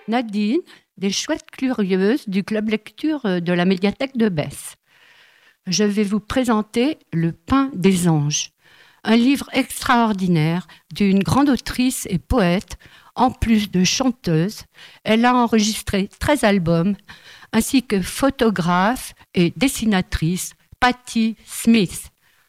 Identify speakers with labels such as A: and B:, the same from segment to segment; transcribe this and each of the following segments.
A: Nadine, des chouettes curieuses du club lecture de la médiathèque de Besse. Je vais vous présenter Le Pain des anges, un livre extraordinaire d'une grande autrice et poète. En plus de chanteuse, elle a enregistré 13 albums, ainsi que photographe et dessinatrice Patti Smith.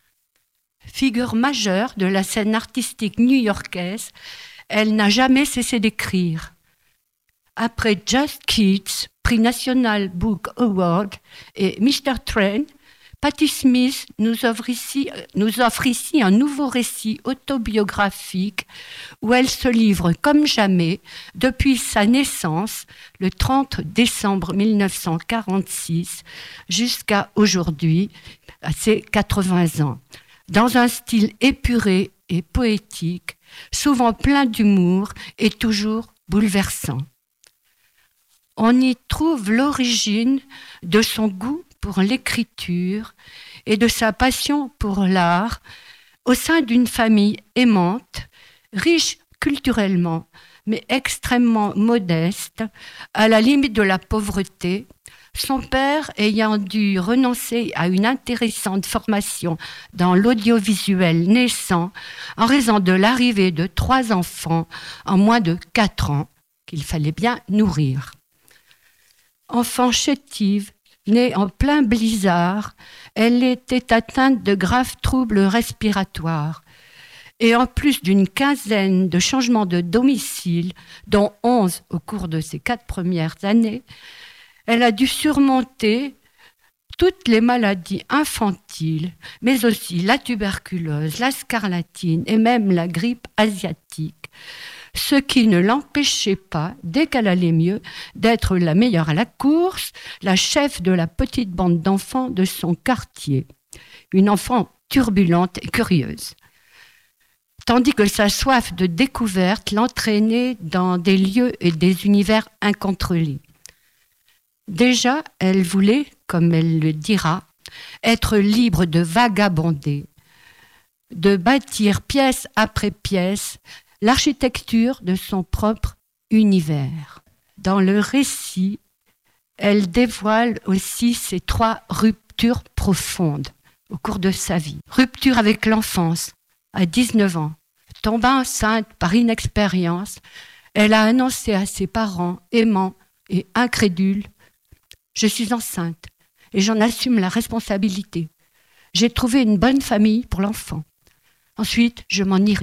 A: Figure majeure de la scène artistique new-yorkaise, elle n'a jamais cessé d'écrire. Après Just Kids, prix National Book Award et Mr. Train, Patti Smith nous offre ici un nouveau récit autobiographique où elle se livre comme jamais depuis sa naissance, le 30 décembre 1946, jusqu'à aujourd'hui, à ses 80 ans, dans un style épuré et poétique, souvent plein d'humour et toujours bouleversant. On y trouve l'origine de son goût pour l'écriture et de sa passion pour l'art au sein d'une famille aimante, riche culturellement, mais extrêmement modeste, à la limite de la pauvreté, son père ayant dû renoncer à une intéressante formation dans l'audiovisuel naissant en raison de l'arrivée de 3 enfants en moins de 4 ans qu'il fallait bien nourrir. Enfant chétive, née en plein blizzard, elle était atteinte de graves troubles respiratoires. Et en plus d'une quinzaine de changements de domicile, dont 11 au cours de ses 4 premières années, elle a dû surmonter toutes les maladies infantiles, mais aussi la tuberculose, la scarlatine et même la grippe asiatique. Ce qui ne l'empêchait pas, dès qu'elle allait mieux, d'être la meilleure à la course, la chef de la petite bande d'enfants de son quartier. Une enfant turbulente et curieuse. Tandis que sa soif de découverte l'entraînait dans des lieux et des univers incontrôlés. Déjà, elle voulait, comme elle le dira, être libre de vagabonder, de bâtir pièce après pièce l'architecture de son propre univers. Dans le récit, elle dévoile aussi ses 3 ruptures profondes au cours de sa vie. Rupture avec l'enfance, à 19 ans. Tombant enceinte par inexpérience, elle a annoncé à ses parents, aimants et incrédules, « Je suis enceinte et j'en assume la responsabilité. J'ai trouvé une bonne famille pour l'enfant. Ensuite, je m'en irai. »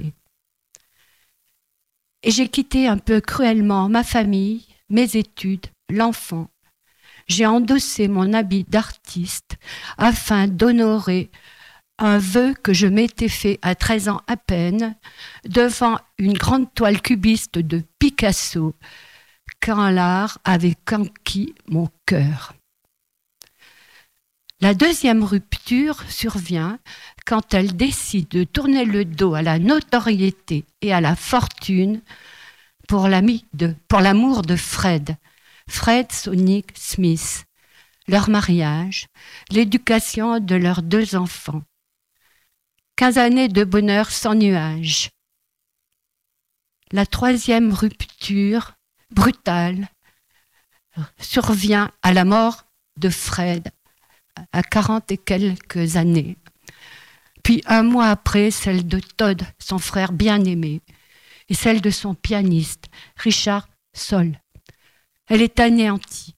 A: Et j'ai quitté un peu cruellement ma famille, mes études, l'enfant. J'ai endossé mon habit d'artiste afin d'honorer un vœu que je m'étais fait à 13 ans à peine devant une grande toile cubiste de Picasso quand l'art avait conquis mon cœur. La deuxième rupture survient quand elle décide de tourner le dos à la notoriété et à la fortune pour l'amour de Fred Sonic Smith, leur mariage, l'éducation de leurs 2 enfants. 15 années de bonheur sans nuages. La troisième rupture, brutale, survient à la mort de Fred, à 40 et quelques années. Puis 1 mois après, celle de Todd, son frère bien-aimé, et celle de son pianiste, Richard Soll. Elle est anéantie.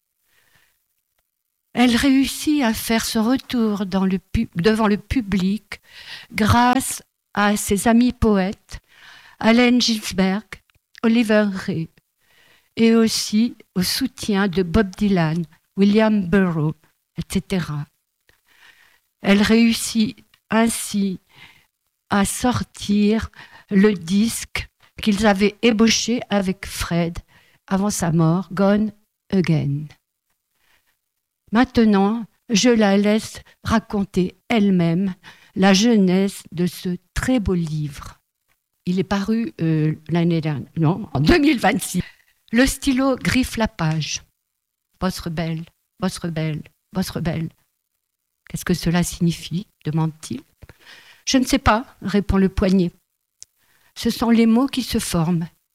A: Elle réussit à faire ce retour devant le public grâce à ses amis poètes, Allen Ginsberg, Oliver Ray, et aussi au soutien de Bob Dylan, William Burroughs, etc. Elle réussit ainsi à sortir le disque qu'ils avaient ébauché avec Fred avant sa mort, Gone Again. Maintenant, je la laisse raconter elle-même la genèse de ce très beau livre. Il est paru l'année dernière, non, en 2026. Le stylo griffe la page. Boss rebelle, boss rebelle, boss rebelle. Qu'est-ce que cela signifie ? Demande-t-il. Je ne sais pas, répond le poignet. Ce sont les mots qui se forment.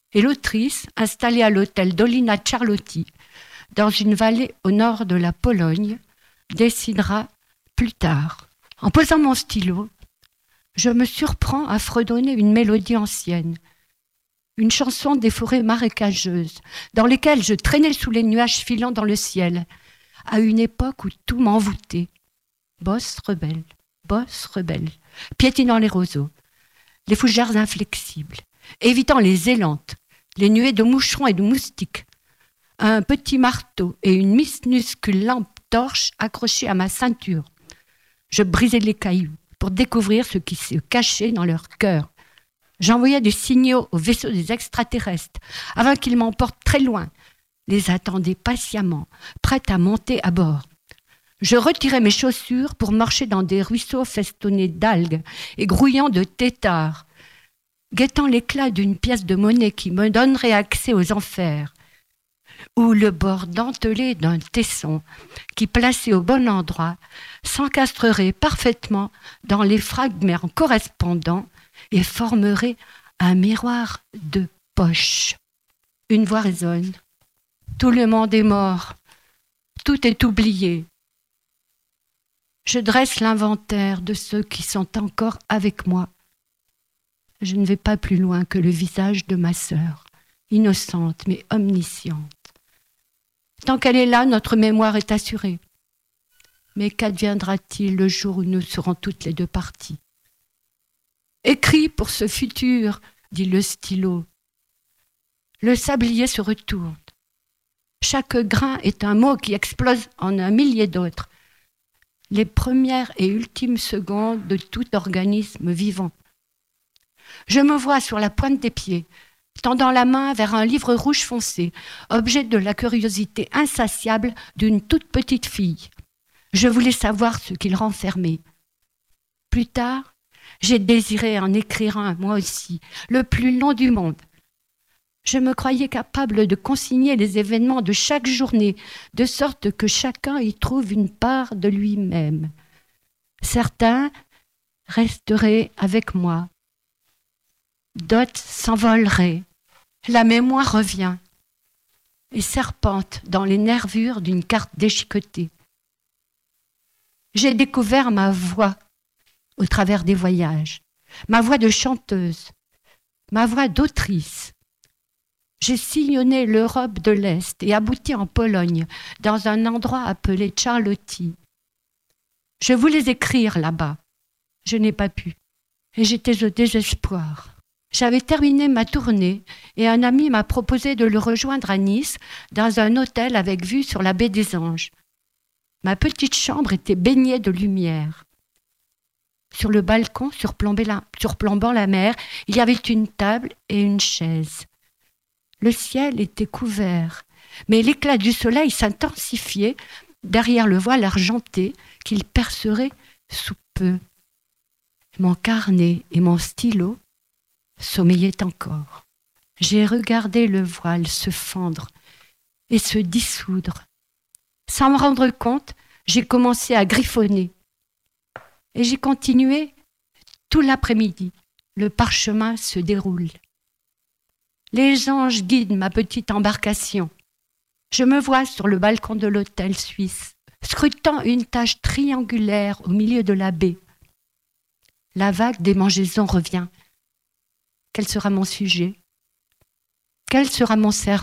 A: Et l'autrice, installée à l'hôtel Dolina Charlotti, dans une vallée au nord de la Pologne, décidera plus tard. En posant mon stylo, je me surprends à fredonner une mélodie ancienne, une chanson des forêts marécageuses, dans lesquelles je traînais sous les nuages filant dans le ciel, à une époque où tout m'envoûtait. Bosse rebelle, piétinant les roseaux, les fougères inflexibles, évitant les élantes, les nuées de moucherons et de moustiques, un petit marteau et une minuscule lampe torche accrochée à ma ceinture. Je brisais les cailloux pour découvrir ce qui se cachait dans leur cœur. J'envoyais des signaux aux vaisseaux des extraterrestres avant qu'ils m'emportent très loin, les attendais patiemment, prête à monter à bord. Je retirais mes chaussures pour marcher dans des ruisseaux festonnés d'algues et grouillant de têtards, guettant l'éclat d'une pièce de monnaie qui me donnerait accès aux enfers, ou le bord dentelé d'un tesson qui, placé au bon endroit, s'encastrerait parfaitement dans les fragments correspondants et formerait un miroir de poche. Une voix résonne. Tout le monde est mort. Tout est oublié. Je dresse l'inventaire de ceux qui sont encore avec moi. Je ne vais pas plus loin que le visage de ma sœur, innocente mais omnisciente. Tant qu'elle est là, notre mémoire est assurée. Mais qu'adviendra-t-il le jour où nous serons toutes les deux parties ? Écris pour ce futur, dit le stylo. Le sablier se retourne. Chaque grain est un mot qui explose en un millier d'autres. Les premières et ultimes secondes de tout organisme vivant. Je me vois sur la pointe des pieds, tendant la main vers un livre rouge foncé, objet de la curiosité insatiable d'une toute petite fille. Je voulais savoir ce qu'il renfermait. Plus tard, j'ai désiré en écrire un, moi aussi, le plus long du monde. Je me croyais capable de consigner les événements de chaque journée, de sorte que chacun y trouve une part de lui-même. Certains resteraient avec moi. D'autres s'envoleraient. La mémoire revient et serpente dans les nervures d'une carte déchiquetée. J'ai découvert ma voix au travers des voyages, ma voix de chanteuse, ma voix d'autrice. J'ai sillonné l'Europe de l'Est et abouti en Pologne, dans un endroit appelé Charlotti. Je voulais écrire là-bas. Je n'ai pas pu. Et j'étais au désespoir. J'avais terminé ma tournée et un ami m'a proposé de le rejoindre à Nice, dans un hôtel avec vue sur la baie des Anges. Ma petite chambre était baignée de lumière. Sur le balcon, surplombant la mer, il y avait une table et une chaise. Le ciel était couvert, mais l'éclat du soleil s'intensifiait derrière le voile argenté qu'il percerait sous peu. Mon carnet et mon stylo sommeillaient encore. J'ai regardé le voile se fendre et se dissoudre. Sans me rendre compte, j'ai commencé à griffonner. Et j'ai continué tout l'après-midi. Le parchemin se déroule. Les anges guident ma petite embarcation. Je me vois sur le balcon de l'hôtel suisse, scrutant une tache triangulaire au milieu de la baie. La vague des mangeaisons revient. Quel sera mon sujet ? Quel sera mon serment ?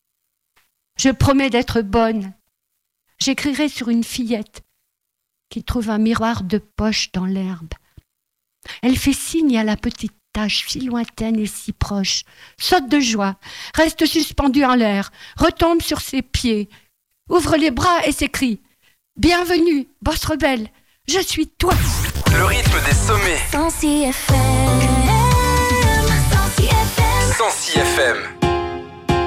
A: Je promets d'être bonne. J'écrirai sur une fillette qui trouve un miroir de poche dans l'herbe. Elle fait signe à la petite tache si lointaine et si proche, saute de joie, reste suspendue en l'air, retombe sur ses pieds, ouvre les bras et s'écrie « Bienvenue, bosse rebelle, je suis toi !»
B: Le rythme des sommets.
C: 106 FM. 106 FM.
B: 106 FM.